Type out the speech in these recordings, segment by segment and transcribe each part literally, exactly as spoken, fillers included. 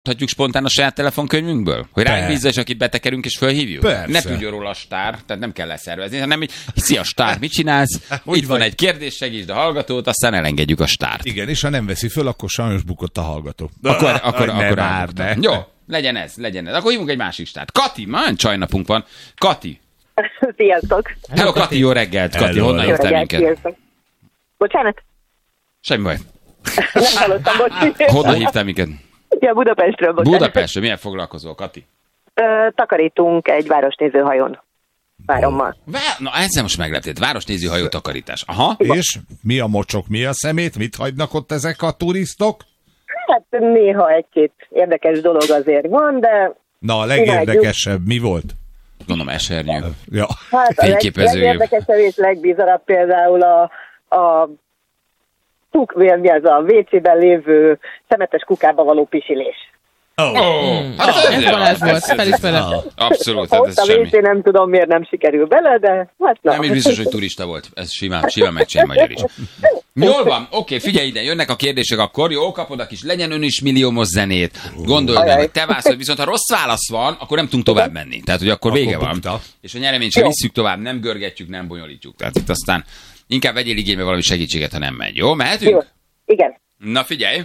Tudhatjuk spontán a saját telefonkönyvünkből? Hogy ránk bízza, és akit betekerünk és fölhívjuk? Persze. Ne tudjon róla a Stár, tehát nem kell leszervezni, hanem így, szia Stár, mit csinálsz? Itt van egy kérdés, segítsd a hallgatót, aztán elengedjük a Stárt. Igen, és ha nem veszi föl, akkor sajnos bukott a hallgató. Akkor, akkor, ne akkor már, ne. Jó, legyen ez, legyen ez. Akkor hívunk egy másik Stárt. Kati, már csajnapunk van. Kati. Sziasztok! Hello, Kati, jó reggelt. Kati, Hello. honnan Jó hívtál reggelt, minket? sziasztok! Bocsánat, Semmi baj. nem hallottam, bocs. Honnan hívtál minket? Ja, Budapestről, bocsánat. Budapestről, milyen foglalkozol, Kati? Ö, takarítunk egy városnézőhajón. Várommal. Vá- Na, ezzel most megleptél. Városnéző hajó takarítás. Aha. És mi a mocsok, mi a szemét? Mit hagynak ott ezek a turistok? Hát néha egy-két érdekes dolog azért van, de Na, a legérdekesebb mi volt? Gondolom esernyő. Ja. hát a leg, Fényképező. legérdekesebb és legbizarabb például a, a kuk, mi az a vécében lévő szemetes kukába való pisilés. Oh. Oh, hát Ez Balázs volt, felismerem. abszolút, hát Ott ez a semmi. vécé nem tudom, miért nem sikerül bele, de hát na. Nem is biztos, hogy turista volt. Ez simán, simán megcsinál magyar is. Jól van, oké, figyelj ide, jönnek a kérdések akkor, jó, kapod a kis legyen ön is milliómos zenét, gondold meg, Ajaj. hogy te válaszol, viszont ha rossz válasz van, akkor nem tudunk tovább menni. Tehát, hogy akkor vége Akkor van. bukta. És a nyereményt sem Jó. visszük tovább, nem görgetjük, nem bonyolítjuk. Tehát itt aztán inkább vegyél igénybe valami segítséget, ha nem megy. Jó, mehetünk? Jó. Igen. Na figyelj!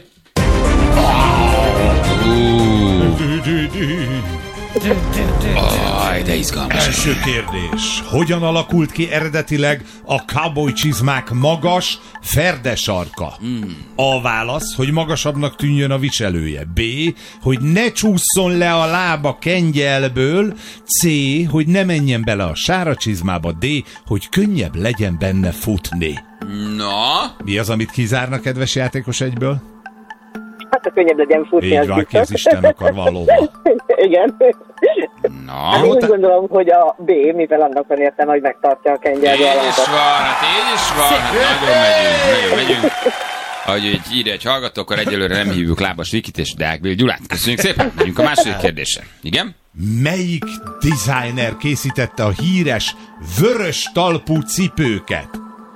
Aj, de izgalmas. Első kérdés. Hogyan alakult ki eredetileg a cowboy csizmák magas, ferdesarka? A válasz, hogy magasabbnak tűnjön a viselője. B, hogy ne csúszson le a lába kengyelből. C, hogy ne menjen bele a sára csizmába. D, hogy könnyebb legyen benne futni. Na, Mi az, amit kizárna, kedves játékos egyből? Hát a könnyebb legyen futni. Így az van, biztos. kéz Isten akar valóban. Igen. na. Hát én úgy gondolom, hogy a B, mivel annak van értelme, hogy megtartja a kengyelbe a Így is lábat. van, hát így is van, hát nagyon megyünk, nagyon megyünk. Ahogy így írja egy hallgató, akkor egyelőre nem hívjuk Lábas Vikit és Deák Gyulát. Köszönjük szépen, megyünk a második kérdésre. Igen? Melyik designer készítette a híres vörös talpú cipőket?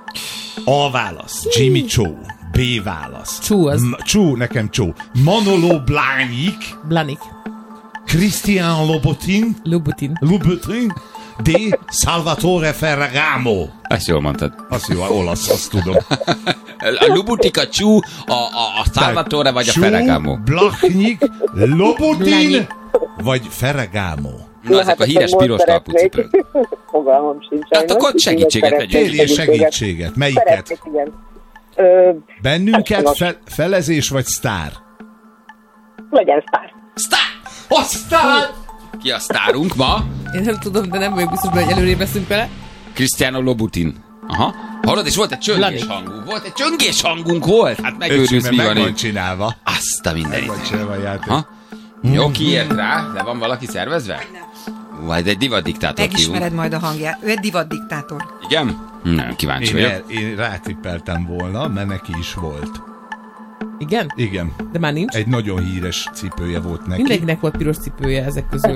A válasz, Jimmy Choo. B válasz. Choo az. M- Choo, nekem Choo. Manolo Blahnik, Blanik. Christian Louboutin, Louboutin. Louboutin, D. Salvatore Ferragamo. Ezt jól mondtad. Azt jó, olasz, azt tudom. A Lubutika Csú, a, a, a Salvatore vagy a Choo, Ferragamo? Blahnik, Louboutin Blahnik. vagy Ferragamo. Na, ezek a híres most piros talpú szeretnék. cipők. Fogalmam sincs. Hát sajnos. akkor segítséget Szeretnék vegyünk. Kérjél segítséget. Melyiket? Szeretnék, igen. Ö, Bennünket fe- felezés vagy sztár? legyen sztár. Sztár! A sztár! Ki a sztárunk ma? Én nem tudom, de nem vagyok biztos benne, hogy előrébb veszünk vele. Cristiano Louboutin. Aha. Hallod, és volt egy csöngés Blanik. hangunk. Volt egy csöngés hangunk volt. Hát Öcsém, megőrülsz, mi meg van van itt. csinálva. Azt a mindenit. Vagy csinálva a játék. Ha? Jó, ki ért rá? De van valaki szervezve? Ú, hát egy divat diktátor Megismered majd a hangját. Ő egy divat diktátor. Igen? Nagyon kíváncsi Én, vagyok. el, én rátippeltem volna, mert neki is volt. Igen? Igen. De már nincs. Egy nagyon híres cipője volt neki. Mindenkinek volt piros cipője ezek közül.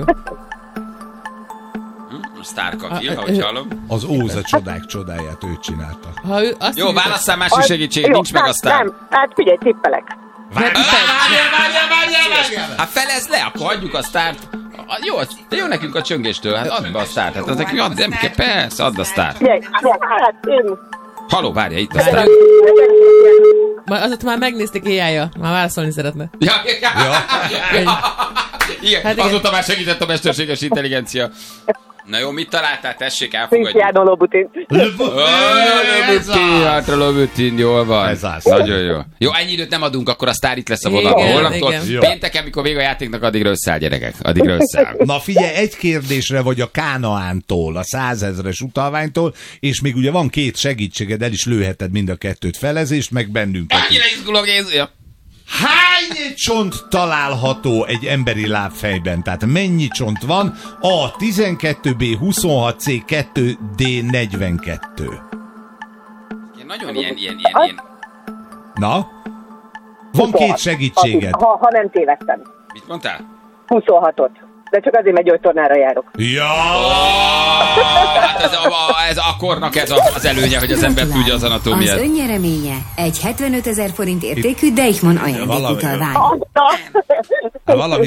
Sztár Kati, A- ahogy hallom. Az Óza csodák csodáját ő csinálta. Ha ő azt Jó, mondja, válasszál másik segítséget, Jó, nincs meg a nem, sztár. Nem, hát figyelj, tippelek. Várjál, várjál, várjál, várjál! Hát felezd le, akkor hagyjuk a sztárt. A- Jó, de jó nekünk a csöngéstől, hát add be a sztárt. Hát az nekünk add, nem kell, persze, add a sztárt. Figyelj, hát én... Haló, várja, itt a sztár. Már azóta már megnézték éjjája. Már válaszolni szeretne. Ja, ja, ja. Igen, Hát igen. azóta már segített a mesterséges intelligencia. Na jó, mit találtál? Tessék, elfogadjuk. Cristiano Louboutin. Lobutin, hát a Lobutin, jól van. Ez az. Nagyon jó. Jó, ennyi időt nem adunk, akkor a sztár itt lesz a vonalban. Igen, Holnaptól igen. pénteken, mikor vége a játéknak, addigra összeáll, gyerekek. Addigra összeáll. Na figyelj, egy kérdésre vagy a Kánaántól, a százezres utalványtól, és még ugye van két segítséged, el is lőheted mind a kettőt, felezést, meg bennünket. Annyira izgulok, ez... Ja. Hány csont található egy emberi lábfejben? Tehát mennyi csont van? A tizenkettő, B huszonhat, C kettő, D negyvenkettő. Ilyen nagyon ilyen, ilyen, ilyen, ilyen... Na? Van két segítséged. Ha, ha nem tévedtem. Mit mondtál? huszonhatot. De csak azért, mert gyógytornára járok. Ja! Hát ez, a, ez a kornak ez a, az előnye, hogy az ember tudja az anatómiát. Az önnyereménye egy hetvenötezer forint értékű Deichmann ajándékutalvány. Hát valami